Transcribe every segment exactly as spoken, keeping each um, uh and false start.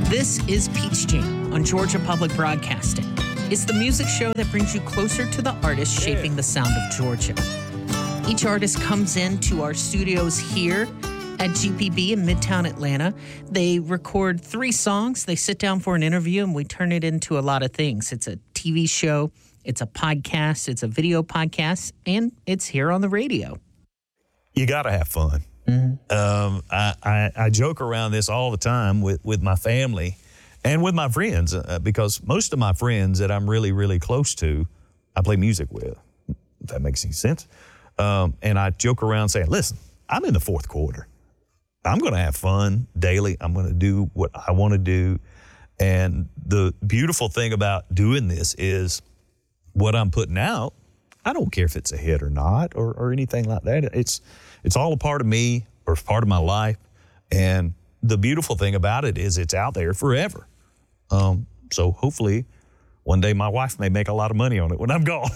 This is Peach Jam on Georgia Public Broadcasting. It's the music show that brings you closer to the artists shaping the sound of Georgia. Each artist comes into our studios here at G P B in Midtown Atlanta. They record three songs, they sit down for an interview, and we turn it into a lot of things. It's a T V show, it's a podcast, it's a video podcast, and it's here on the radio. You got to have fun. Mm-hmm. Um, I, I, I joke around this all the time with, with my family and with my friends uh, because most of my friends that I'm really, really close to, I play music with, if that makes any sense. Um, and I joke around saying, listen, I'm in the fourth quarter. I'm going to have fun daily. I'm going to do what I want to do. And the beautiful thing about doing this is what I'm putting out, I don't care if it's a hit or not or, or anything like that. It's it's all a part of me or part of my life. And the beautiful thing about it is it's out there forever. Um, so hopefully one day my wife may make a lot of money on it when I'm gone.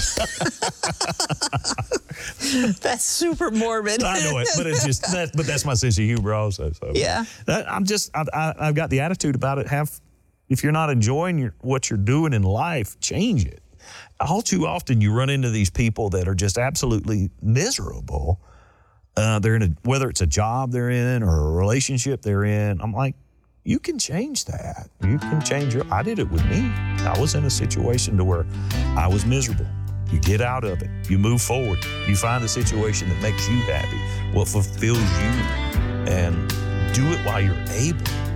That's super morbid. I know it, but it's just that. But that's my sense of humor also. So yeah, that, I'm just I, I, I've got the attitude about it. Have if you're not enjoying your, what you're doing in life, change it. All too often you run into these people that are just absolutely miserable. Uh, they're in a, whether it's a job they're in or a relationship they're in. I'm like, you can change that. You can change your. I did it with me. I was in a situation to where I was miserable. You get out of it. You move forward. You find a situation that makes you happy, what fulfills you, and do it while you're able.